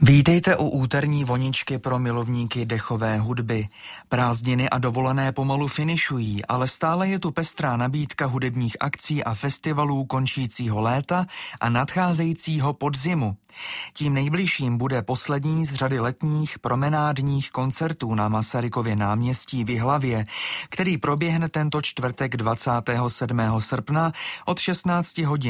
Vítejte u úterní voničky pro milovníky dechové hudby. Prázdniny a dovolené pomalu finišují, ale stále je tu pestrá nabídka hudebních akcí a festivalů končícího léta a nadcházejícího podzimu. Tím nejbližším bude poslední z řady letních promenádních koncertů na Masarykově náměstí v Jihlavě, který proběhne tento čtvrtek 27. srpna od 16 hodin